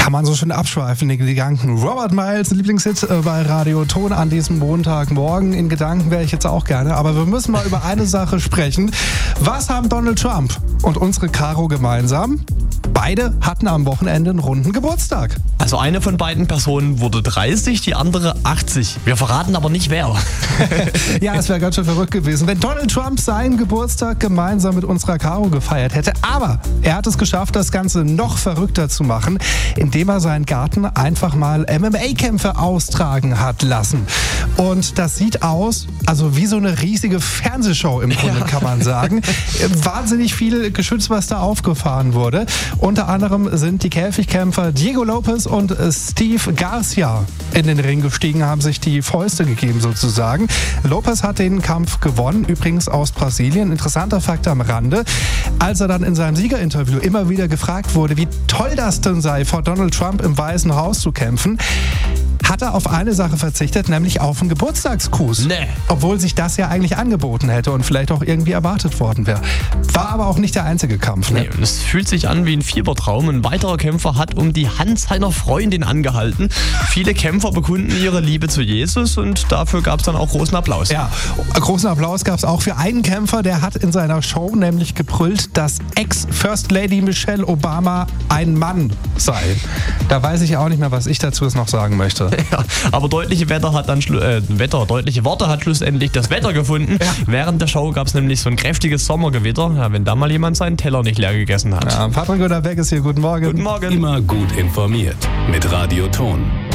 Kann man so schön abschweifen, die Gedanken. Robert Miles, Lieblingshit bei Radio Ton an diesem Montagmorgen. In Gedanken wäre ich jetzt auch gerne, aber wir müssen mal über eine Sache sprechen. Was haben Donald Trump und unsere Caro gemeinsam? Beide hatten am Wochenende einen runden Geburtstag. Also eine von beiden Personen wurde 30, die andere 80. Wir verraten aber nicht wer. Ja, es wäre ganz schön verrückt gewesen, wenn Donald Trump seinen Geburtstag gemeinsam mit unserer Caro gefeiert hätte. Aber er hat es geschafft, das Ganze noch verrückter zu machen, indem er seinen Garten einfach mal MMA-Kämpfe austragen hat lassen. Und das sieht aus, also wie so eine riesige Fernsehshow im Grunde, kann man sagen. Wahnsinnig viel Geschütz, was da aufgefahren wurde. Unter anderem sind die Käfigkämpfer Diego Lopez und Steve Garcia in den Ring gestiegen, haben sich die Fäuste gegeben sozusagen. Lopez hat den Kampf gewonnen, übrigens aus Brasilien. Interessanter Fakt am Rande. Als er dann in seinem Siegerinterview immer wieder gefragt wurde, wie toll das denn sei, vor Donald Trump im Weißen Haus zu kämpfen, hat er auf eine Sache verzichtet, nämlich auf einen Geburtstagsgruß. Nee. Obwohl sich das ja eigentlich angeboten hätte und vielleicht auch irgendwie erwartet worden wäre. War aber auch nicht der einzige Kampf. Ne? Nee, es fühlt sich an wie ein Fiebertraum. Ein weiterer Kämpfer hat um die Hand seiner Freundin angehalten. Viele Kämpfer bekunden ihre Liebe zu Jesus und dafür gab es dann auch großen Applaus. Ja, großen Applaus gab es auch für einen Kämpfer, der hat in seiner Show nämlich gebrüllt, dass Ex-First Lady Michelle Obama ein Mann sei. Da weiß ich auch nicht mehr, was ich dazu jetzt noch sagen möchte. Ja, aber deutliche Worte hat schlussendlich das Wetter gefunden. Ja. Während der Show gab es nämlich so ein kräftiges Sommergewitter, ja, wenn da mal jemand seinen Teller nicht leer gegessen hat. Ja, Patrick Gunnar Beck ist hier, guten Morgen. Guten Morgen. Immer gut informiert mit Radio Ton.